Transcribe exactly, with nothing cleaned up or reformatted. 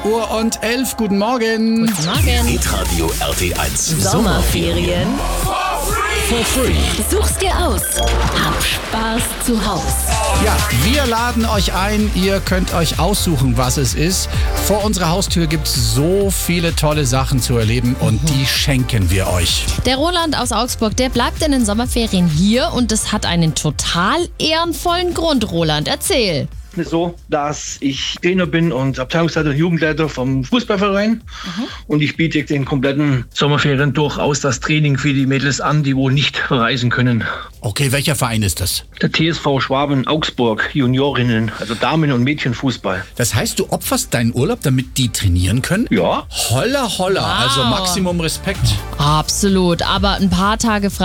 Uhr und elf. Guten Morgen. Guten Morgen. Hitradio R T eins. Sommerferien. For free. Such's dir aus. Hab Spaß zu Haus. Ja, wir laden euch ein. Ihr könnt euch aussuchen, was es ist. Vor unserer Haustür gibt es so viele tolle Sachen zu erleben und die schenken wir euch. Der Roland aus Augsburg, der bleibt in den Sommerferien hier und das hat einen total ehrenvollen Grund. Roland, erzähl. Es ist so, dass ich Trainer bin und Abteilungsleiter und Jugendleiter vom Fußballverein. Mhm. Und ich biete den kompletten Sommerferien durchaus das Training für die Mädels an, die wohl nicht verreisen können. Okay, welcher Verein ist das? Der T S V Schwaben Augsburg, Juniorinnen, also Damen- und Mädchenfußball. Das heißt, du opferst deinen Urlaub, damit die trainieren können? Ja. Holla, holla. Wow. Also Maximum Respekt. Absolut, aber ein paar Tage frei